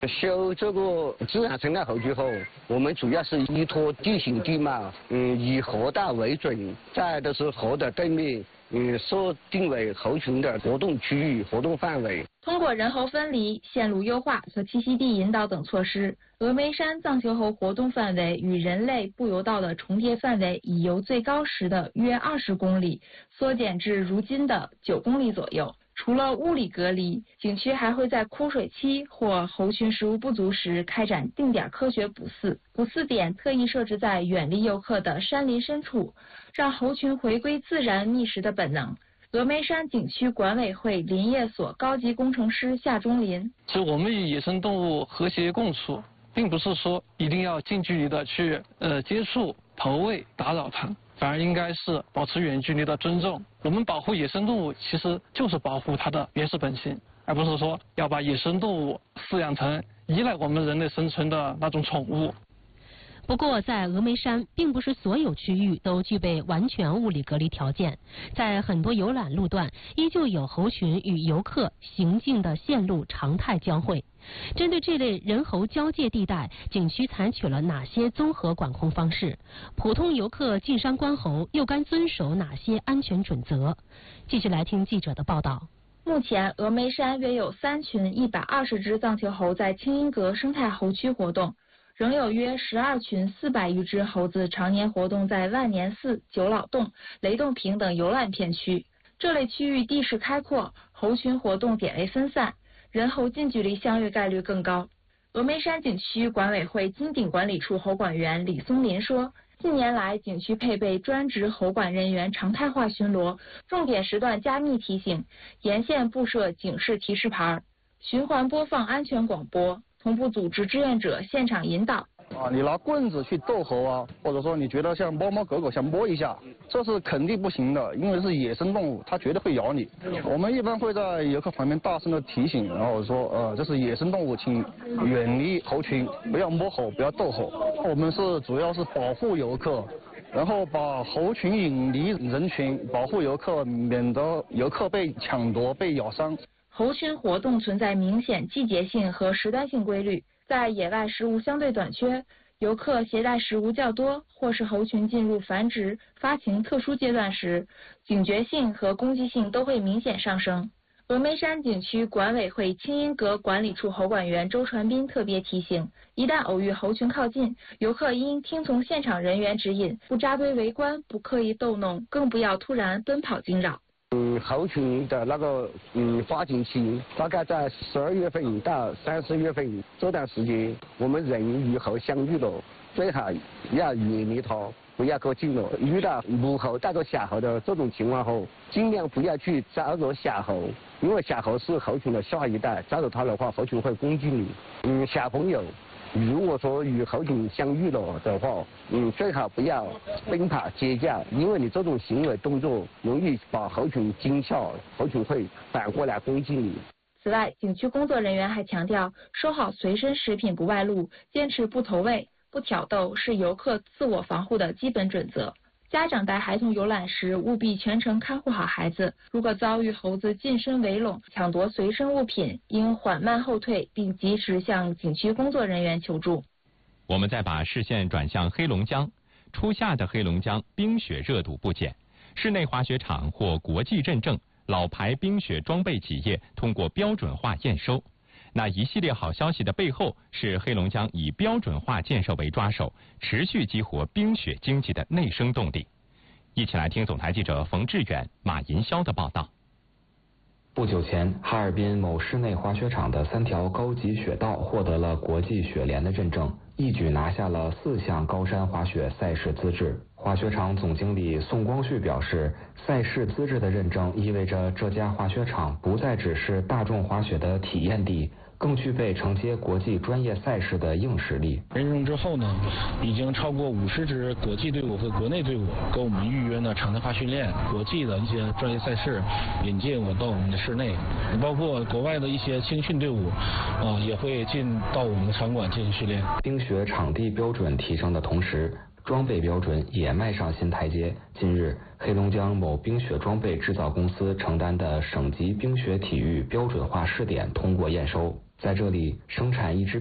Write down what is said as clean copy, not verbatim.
修这个自然生态后区后，我们主要是依托地形地貌，以河道为准，再都是河的对面，设定为猴群的活动区域、活动范围。 通过人猴分离、线路优化和栖息地引导等措施，峨眉山藏球猴活动范围与人类步游道的重叠范围已由最高时的约20公里缩减至如今的9公里左右。除了物理隔离，景区还会在枯水期或猴群食物不足时开展定点科学捕饲。捕饲点特意设置在远离游客的山林深处，让猴群回归自然觅食的本能。峨眉山景区管委会林业所高级工程师夏忠林： 是我们与野生动物和谐共处，并不是说一定要近距离的去接触、投喂、打扰它。反而应该是保持远距离的尊重。我们保护野生动物，其实就是保护它的原始本性，而不是说要把野生动物饲养成依赖我们人类生存的那种宠物。 不过，在峨眉山，并不是所有区域都具备完全物理隔离条件，在很多游览路段，依旧有猴群与游客行进的线路常态交汇。针对这类人猴交界地带，景区采取了哪些综合管控方式？普通游客进山观猴又该遵守哪些安全准则？继续来听记者的报道。 目前，峨眉山约有3群120只藏球猴在清音阁生态猴区活动，仍有约12群400余只猴子常年活动在万年寺、九老洞、雷洞坪等游览片区。这类区域地势开阔，猴群活动点位分散，人猴近距离相遇概率更高。峨眉山景区管委会金鼎管理处猴管员李松林说，近年来景区配备专职猴管人员常态化巡逻，重点时段加密提醒，沿线布设警示提示牌，循环播放安全广播，同步组织志愿者现场引导。 你拿棍子去逗猴啊，或者说你觉得像猫猫狗狗想摸一下，这是肯定不行的，因为是野生动物，它绝对会咬你。我们一般会在游客旁边大声的提醒，然后说这是野生动物，请远离猴群，不要摸猴，不要逗猴。我们主要是保护游客，然后把猴群引离人群，保护游客，免得游客被抢夺、被咬伤。 猴群活动存在明显季节性和时段性规律，在野外食物相对短缺，游客携带食物较多，或是猴群进入繁殖、发情特殊阶段时，警觉性和攻击性都会明显上升。峨眉山景区管委会清音阁管理处猴管员周传斌特别提醒，一旦偶遇猴群靠近，游客应听从现场人员指引，不扎堆围观，不刻意逗弄，更不要突然奔跑惊扰。 猴群的那个发情期大概在12月份到3、4月份这段时间，我们人与猴相遇了，最好要远离它，不要过近了。遇到母猴带着小猴的这种情况后，尽量不要去招惹小猴，因为小猴是猴群的下一代，招惹它的话，猴群会攻击你。小朋友如果说与猴群相遇了的话，最好不要奔跑尖叫，因为你这种行为动作容易把猴群惊吓，猴群会反过来攻击你。 此外，景区工作人员还强调，收好随身食品不外露，坚持不投喂、不挑逗，是游客自我防护的基本准则。家长带孩童游览时，务必全程看护好孩子。如果遭遇猴子近身围拢、抢夺随身物品，应缓慢后退，并及时向景区工作人员求助。 我们再把视线转向黑龙江，初夏的黑龙江冰雪热度不减，室内滑雪场获国际认证，老牌冰雪装备企业通过标准化验收。那一系列好消息的背后，是黑龙江以标准化建设为抓手，持续激活冰雪经济的内生动力。一起来听总台记者冯志远、马银霄的报道。 不久前，哈尔滨某室内滑雪场的3条高级雪道获得了国际雪联的认证，一举拿下了4项高山滑雪赛事资质。滑雪场总经理宋光旭表示，赛事资质的认证意味着这家滑雪场不再只是大众滑雪的体验地，更具备承接国际专业赛事的硬实力。 认证之后呢，已经超过50支国际队伍和国内队伍跟我们预约呢常态化训练，国际的一些专业赛事引进我到我们的室内，包括国外的一些青训队伍也会进到我们的场馆进行训练。 冰雪场地标准提升的同时，装备标准也迈上新台阶。近日，黑龙江某冰雪装备制造公司承担的省级冰雪体育标准化试点通过验收。 在这里生产一支